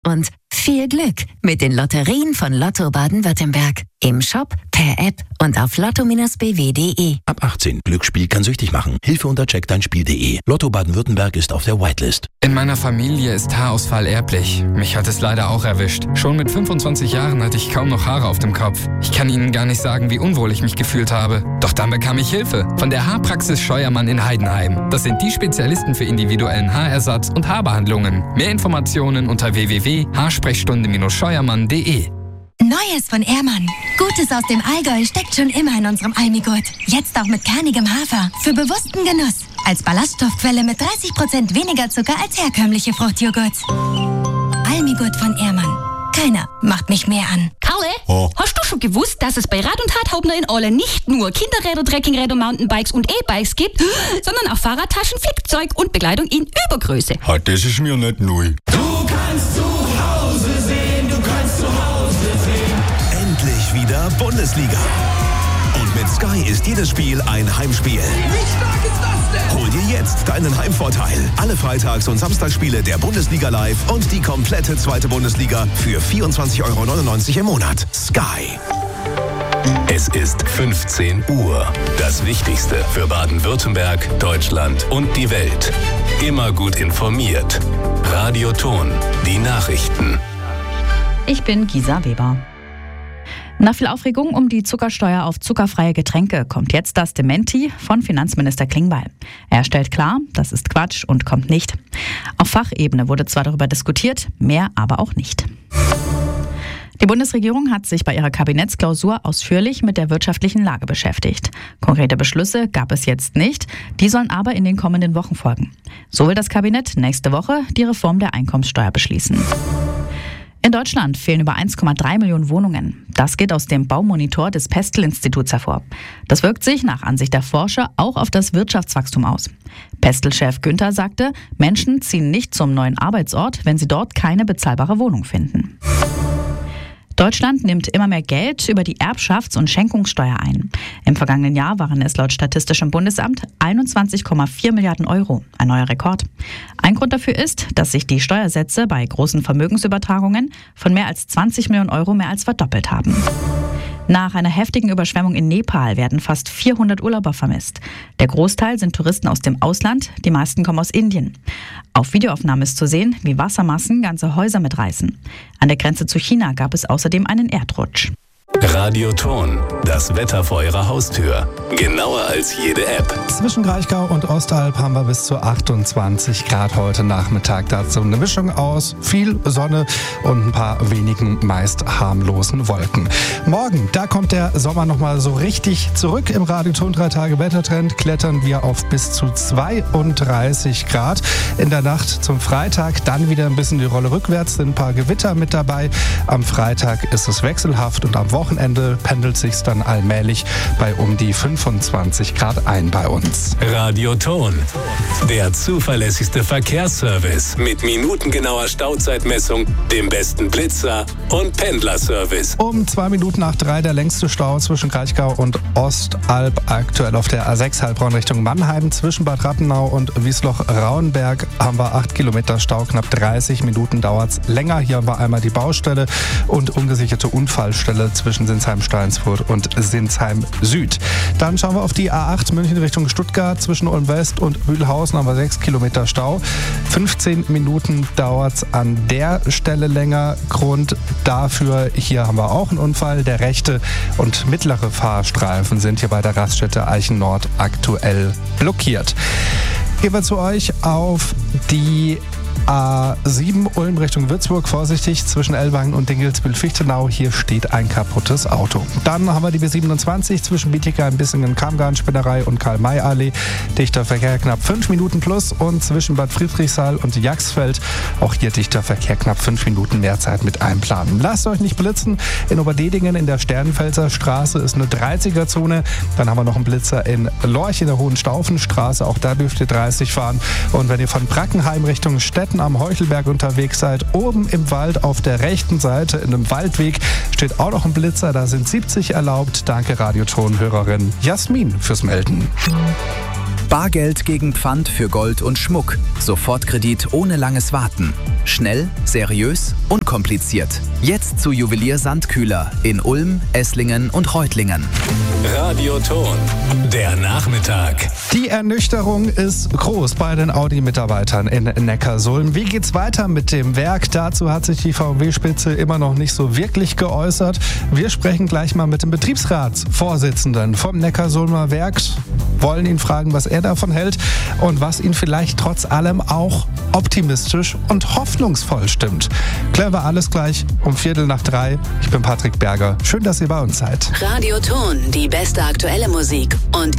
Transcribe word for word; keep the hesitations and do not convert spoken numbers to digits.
und viel Glück mit den Lotterien von Lotto Baden-Württemberg. Im Shop, per App und auf lotto Bindestrich b w punkt d e. Ab achtzehn. Glücksspiel kann süchtig machen. Hilfe unter check dein spiel punkt d e. Lotto Baden-Württemberg ist auf der Whitelist. In meiner Familie ist Haarausfall erblich. Mich hat es leider auch erwischt. Schon mit fünfundzwanzig Jahren hatte ich kaum noch Haare auf dem Kopf. Ich kann Ihnen gar nicht sagen, wie unwohl ich mich gefühlt habe. Doch dann bekam ich Hilfe von der Haarpraxis Scheuermann in Heidenheim. Das sind die Spezialisten für individuellen Haarersatz und Haarbehandlungen. Mehr Informationen unter w w w punkt haarsprechstunde scheuermann punkt d e. Neues von Ehrmann. Gutes aus dem Allgäu steckt schon immer in unserem Almigurt. Jetzt auch mit kernigem Hafer. Für bewussten Genuss. Als Ballaststoffquelle mit dreißig Prozent weniger Zucker als herkömmliche Fruchtjoghurts. Almigurt von Ehrmann. Keiner macht mich mehr an. Kalle, oh. Hast du schon gewusst, dass es bei Rad- und Radhaubner in Orle nicht nur Kinderräder, Trekkingräder, Mountainbikes und E-Bikes gibt, sondern auch Fahrradtaschen, Flickzeug und Bekleidung in Übergröße? Ha, das ist mir nicht neu. Du kannst zu Hause sehen, du kannst zu Hause sehen. Endlich wieder Bundesliga. Und mit Sky ist jedes Spiel ein Heimspiel. Wie stark ist das denn? Hol dir jetzt deinen Heimvorteil. Alle Freitags- und Samstagsspiele der Bundesliga live und die komplette zweite Bundesliga für vierundzwanzig Euro neunundneunzig im Monat. Sky. Es ist fünfzehn Uhr. Das Wichtigste für Baden-Württemberg, Deutschland und die Welt. Immer gut informiert. Radio Ton, die Nachrichten. Ich bin Gisa Weber. Nach viel Aufregung um die Zuckersteuer auf zuckerfreie Getränke kommt jetzt das Dementi von Finanzminister Klingbeil. Er stellt klar, das ist Quatsch und kommt nicht. Auf Fachebene wurde zwar darüber diskutiert, mehr aber auch nicht. Die Bundesregierung hat sich bei ihrer Kabinettsklausur ausführlich mit der wirtschaftlichen Lage beschäftigt. Konkrete Beschlüsse gab es jetzt nicht, die sollen aber in den kommenden Wochen folgen. So will das Kabinett nächste Woche die Reform der Einkommenssteuer beschließen. In Deutschland fehlen über eins Komma drei Millionen Wohnungen. Das geht aus dem Baumonitor des Pestel-Instituts hervor. Das wirkt sich nach Ansicht der Forscher auch auf das Wirtschaftswachstum aus. Pestel-Chef Günther sagte, Menschen ziehen nicht zum neuen Arbeitsort, wenn sie dort keine bezahlbare Wohnung finden. Deutschland nimmt immer mehr Geld über die Erbschafts- und Schenkungssteuer ein. Im vergangenen Jahr waren es laut Statistischem Bundesamt einundzwanzig Komma vier Milliarden Euro, ein neuer Rekord. Ein Grund dafür ist, dass sich die Steuersätze bei großen Vermögensübertragungen von mehr als zwanzig Millionen Euro mehr als verdoppelt haben. Nach einer heftigen Überschwemmung in Nepal werden fast vierhundert Urlauber vermisst. Der Großteil sind Touristen aus dem Ausland, die meisten kommen aus Indien. Auf Videoaufnahmen ist zu sehen, wie Wassermassen ganze Häuser mitreißen. An der Grenze zu China gab es außerdem einen Erdrutsch. Radio Ton, das Wetter vor Ihrer Haustür. Genauer als jede App. Zwischen Kraichgau und Ostalb haben wir bis zu achtundzwanzig Grad heute Nachmittag. Dazu eine Mischung aus viel Sonne und ein paar wenigen meist harmlosen Wolken. Morgen, da kommt der Sommer nochmal so richtig zurück. Im Radio Ton drei Tage Wettertrend klettern wir auf bis zu zweiunddreißig Grad. In der Nacht zum Freitag dann wieder ein bisschen die Rolle rückwärts, sind ein paar Gewitter mit dabei. Am Freitag ist es wechselhaft und am Wochenende Wochenende pendelt sich's dann allmählich bei um die fünfundzwanzig Grad ein bei uns. Radio Ton, der zuverlässigste Verkehrsservice mit minutengenauer Stauzeitmessung, dem besten Blitzer und Pendlerservice. Um zwei Minuten nach drei der längste Stau zwischen Kraichgau und Ostalb, aktuell auf der A sechs Heilbronn Richtung Mannheim. Zwischen Bad Rattenau und Wiesloch-Rauenberg haben wir acht Kilometer Stau, knapp dreißig Minuten dauert's länger. Hier haben wir einmal die Baustelle und ungesicherte Unfallstelle zwischen Sinsheim-Steinsfurt und Sinsheim Süd. Dann schauen wir auf die A acht München Richtung Stuttgart. Zwischen Ulm West und Mühlhausen haben wir sechs Kilometer Stau. fünfzehn Minuten dauert es an der Stelle länger. Grund dafür, hier haben wir auch einen Unfall. Der rechte und mittlere Fahrstreifen sind hier bei der Raststätte Eichen Nord aktuell blockiert. Gehen wir zu euch auf die A sieben Ulm Richtung Würzburg, vorsichtig zwischen Ellwangen und Dingelsbühl-Fichtenau. Hier steht ein kaputtes Auto. Dann haben wir die B siebenundzwanzig zwischen Bietigheim, Bissingen, Kamgarn-Spinnerei und Karl-May-Allee. Dichter Verkehr knapp fünf Minuten plus und zwischen Bad Friedrichsthal und Jagsfeld auch hier dichter Verkehr knapp fünf Minuten mehr Zeit mit einplanen. Lasst euch nicht blitzen. In Oberdedingen in der Sternenfelser Straße ist eine dreißiger-Zone. Dann haben wir noch einen Blitzer in Lorch in der Hohenstaufenstraße. Auch da dürft ihr dreißig fahren. Und wenn ihr von Brackenheim Richtung Stetten am Heuchelberg unterwegs seid, oben im Wald auf der rechten Seite in einem Waldweg steht auch noch ein Blitzer, da sind siebzig erlaubt. Danke Radioton-Hörerin Jasmin fürs Melden. Bargeld gegen Pfand für Gold und Schmuck. Sofortkredit ohne langes Warten. Schnell, seriös, unkompliziert. Jetzt zu Juwelier Sandkühler in Ulm, Esslingen und Reutlingen. Radioton, der Nachmittag. Die Ernüchterung ist groß bei den Audi-Mitarbeitern in Neckarsulm. Wie geht's weiter mit dem Werk? Dazu hat sich die V W-Spitze immer noch nicht so wirklich geäußert. Wir sprechen gleich mal mit dem Betriebsratsvorsitzenden vom Neckarsulmer Werk, wollen ihn fragen, was er davon hält und was ihn vielleicht trotz allem auch optimistisch und hoffnungsvoll stimmt. Klären wir alles gleich um Viertel nach drei. Ich bin Patrick Berger. Schön, dass ihr bei uns seid. Radioton, die beste aktuelle Musik und